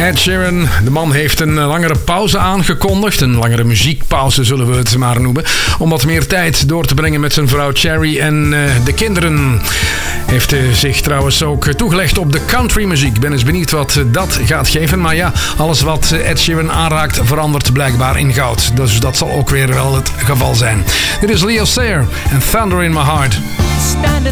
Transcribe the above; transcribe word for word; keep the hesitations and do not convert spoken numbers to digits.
Ed Sheeran, de man heeft een langere pauze aangekondigd. Een langere muziekpauze zullen we het maar noemen. Om wat meer tijd door te brengen met zijn vrouw Cherry en uh, de kinderen. Heeft uh, zich trouwens ook toegelegd op de countrymuziek. Ik ben eens benieuwd wat uh, dat gaat geven. Maar ja, alles wat uh, Ed Sheeran aanraakt verandert blijkbaar in goud. Dus dat zal ook weer wel het geval zijn. Dit is Leo Sayer en Thunder in My Heart. Standing